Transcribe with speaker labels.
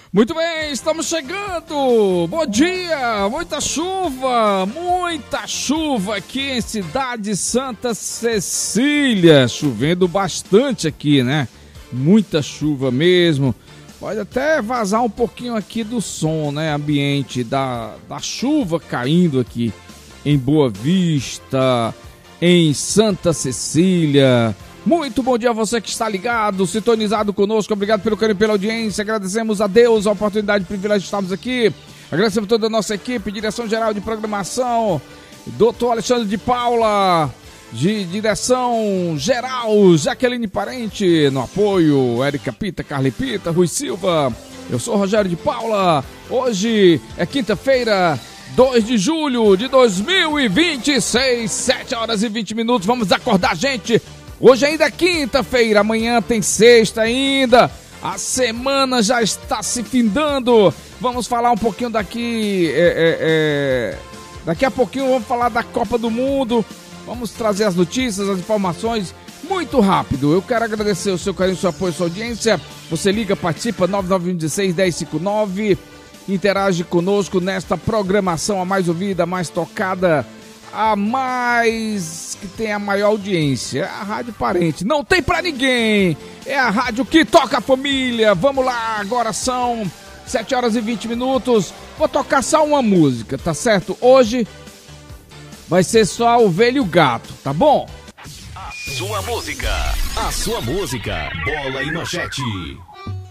Speaker 1: Muito bem, estamos chegando. Bom dia, muita chuva aqui em Cidade Santa Cecília. Chovendo bastante aqui, né? Muita chuva mesmo. Pode até vazar um pouquinho aqui do som, né? Ambiente da chuva caindo aqui em Boa Vista, em Santa Cecília. Muito bom dia a você que está ligado, sintonizado conosco. Obrigado pelo carinho e pela audiência. Agradecemos a Deus a oportunidade e o privilégio de estarmos aqui. Agradecemos toda a nossa equipe, direção geral de programação, Dr. Alexandre de Paula, de direção geral, Jaqueline Parente, no apoio, Érica Pita, Carly Pita, Rui Silva. Eu sou Rogério de Paula. Hoje é quinta-feira, 2 de julho de 2026, 7 horas e 20 minutos. Vamos acordar, gente. Hoje ainda é quinta-feira, amanhã tem sexta ainda. A semana já está se findando. Vamos falar um pouquinho daqui. Daqui a pouquinho vamos falar da Copa do Mundo. Vamos trazer as notícias, as informações muito rápido. Eu quero agradecer o seu carinho, o seu apoio, a sua audiência. Você liga, participa, 9916-1059. Interage conosco nesta programação, a mais ouvida, a mais tocada, a mais que tem a maior audiência. É a Rádio Parente, não tem pra ninguém. É a rádio que toca a família. Vamos lá, agora são 7 horas e 20 minutos. Vou tocar só uma música, tá certo? Hoje vai ser só Ovelha e o Gato, tá bom?
Speaker 2: A sua música, bola e manchete.